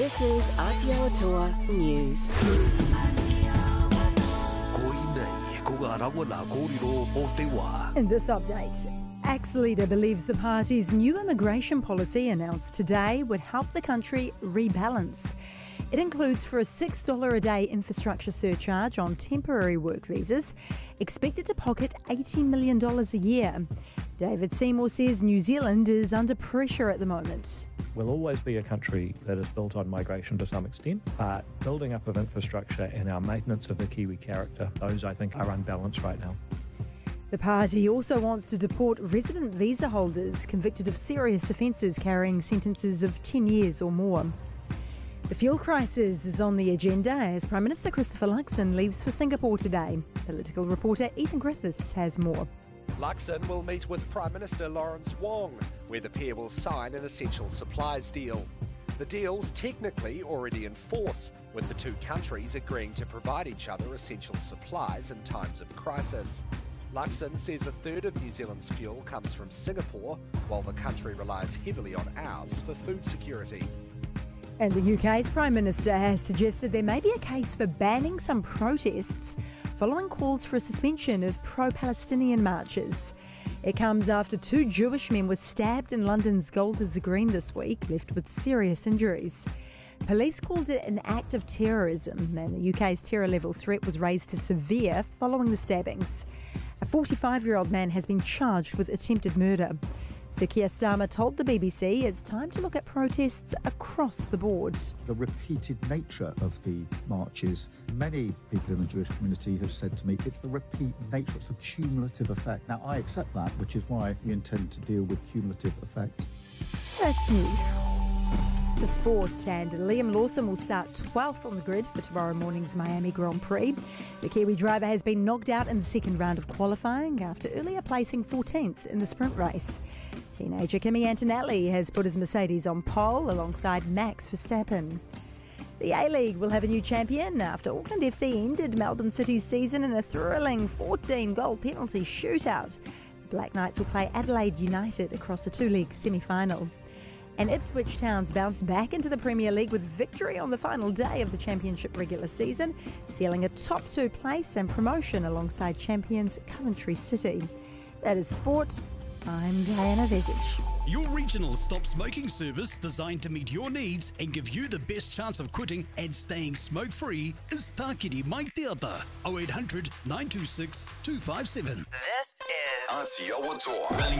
This is Aotearoa News. In this update, ACT's leader believes the party's new immigration policy announced today would help the country rebalance. It includes for a $6 a day infrastructure surcharge on temporary work visas, expected to pocket $80 million a year. David Seymour says New Zealand is under pressure at the moment. We'll always be a country that is built on migration to some extent, but building up of infrastructure and our maintenance of the Kiwi character, those I think are unbalanced right now. The party also wants to deport resident visa holders convicted of serious offences carrying sentences of 10 years or more. The fuel crisis is on the agenda as Prime Minister Christopher Luxon leaves for Singapore today. Political reporter Ethan Griffiths has more. Luxon will meet with Prime Minister Lawrence Wong, where the pair will sign an essential supplies deal. The deal's technically already in force, with the two countries agreeing to provide each other essential supplies in times of crisis. Luxon says a third of New Zealand's fuel comes from Singapore, while the country relies heavily on ours for food security. And the UK's Prime Minister has suggested there may be a case for banning some protests following calls for a suspension of pro-Palestinian marches. It comes after two Jewish men were stabbed in London's Golders Green this week, left with serious injuries. Police called it an act of terrorism, and the UK's terror level threat was raised to severe following the stabbings. A 45-year-old man has been charged with attempted murder. Sir Keir Starmer told the BBC it's time to look at protests across the board. The repeated nature of the marches, many people in the Jewish community have said to me, it's the repeat nature, it's the cumulative effect. Now, I accept that, which is why we intend to deal with cumulative effect. That's news. To sport, and Liam Lawson will start 12th on the grid for tomorrow morning's Miami Grand Prix. The Kiwi driver has been knocked out in the second round of qualifying after earlier placing 14th in the sprint race. Teenager Kimi Antonelli has put his Mercedes on pole alongside Max Verstappen. The A-League will have a new champion after Auckland FC ended Melbourne City's season in a thrilling 14-goal penalty shootout. The Black Knights will play Adelaide United across a two-leg semi-final. And Ipswich Town's bounced back into the Premier League with victory on the final day of the Championship regular season, sealing a top two place and promotion alongside champions Coventry City. That is sport. I'm Diana Vesic. Your regional stop smoking service designed to meet your needs and give you the best chance of quitting and staying smoke-free is Tākiri Mai Teata, 0800 926 257. This is Aotearoa.